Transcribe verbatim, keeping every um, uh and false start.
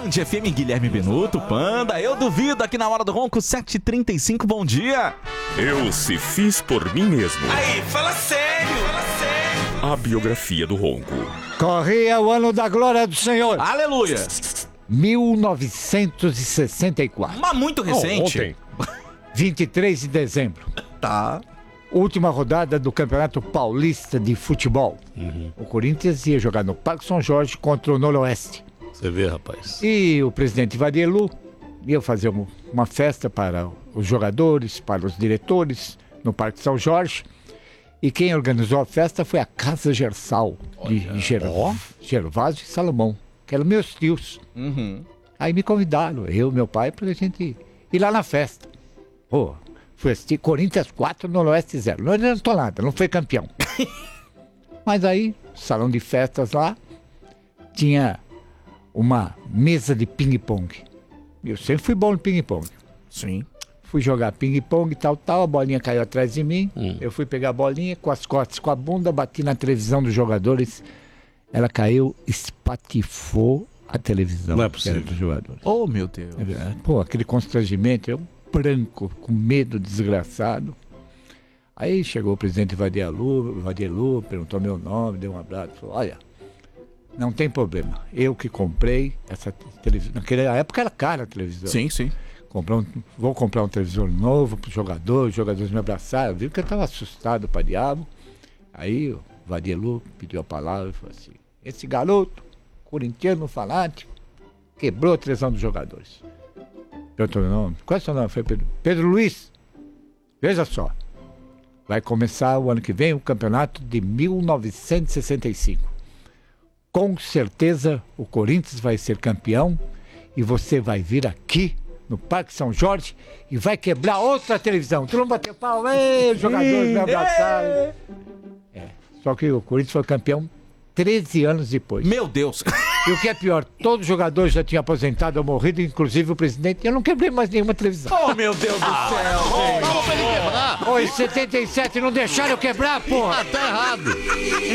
Band F M, Guilherme Benuto, Panda, eu duvido, aqui na Hora do Ronco, sete e trinta e cinco, bom dia. Eu se fiz por mim mesmo. Aí, fala sério, fala sério. A biografia do Ronco. Corria o ano da glória do Senhor. Aleluia. mil novecentos e sessenta e quatro. Mas muito recente. Oh, ontem. vinte e três de dezembro. Tá. Última rodada do Campeonato Paulista de Futebol. Uhum. O Corinthians ia jogar no Parque São Jorge contra o Noroeste. Você vê, rapaz. E o presidente Vadielu ia fazer um, uma festa para os jogadores, para os diretores, no Parque São Jorge. E quem organizou a festa foi a Casa Gersal, de Ger- Gervásio e Salomão, que eram meus tios. Uhum. Aí me convidaram, eu e meu pai, para a gente ir lá na festa. Pô, fui assistir Corinthians quatro, Noroeste zero. Não adiantou nada, não foi campeão. Mas aí, salão de festas lá, tinha uma mesa de ping-pong. Eu sempre fui bom no ping-pong. Sim. Fui jogar ping-pong e tal, tal, a bolinha caiu atrás de mim. Hum. Eu fui pegar a bolinha com as costas, com a bunda, bati na televisão dos jogadores. Ela caiu, espatifou a televisão. Não é possível. Dos jogadores. Oh, meu Deus. É, pô, aquele constrangimento, eu branco, com medo desgraçado. Aí chegou o presidente Vadielu, Vadielu, perguntou meu nome, deu um abraço, falou, olha, não tem problema, eu que comprei essa televisão. Naquela época era cara a televisão. Sim, sim. Um, vou comprar um televisor novo para o jogador, os jogadores me abraçaram, viram que eu estava assustado para diabo. Aí o Vadielu pediu a palavra e falou assim, esse garoto, corintiano fanático, quebrou a televisão dos jogadores. Perguntou meu nome, qual é o seu nome? Foi Pedro, Pedro Luiz. Veja só, vai começar o ano que vem o campeonato de mil novecentos e sessenta e cinco. Com certeza o Corinthians vai ser campeão e você vai vir aqui no Parque São Jorge e vai quebrar outra televisão. Tu não bateu pau, ei, os jogadores me abraçaram. É, só que o Corinthians foi campeão treze anos depois. Meu Deus. E o que é pior, todos os jogadores já tinham aposentado ou morrido, inclusive o presidente. Eu não quebrei mais nenhuma televisão. Oh, meu Deus do céu. Vamos pra ele quebrar. Oi, setenta e sete não deixaram eu quebrar, porra. Ah, tá errado.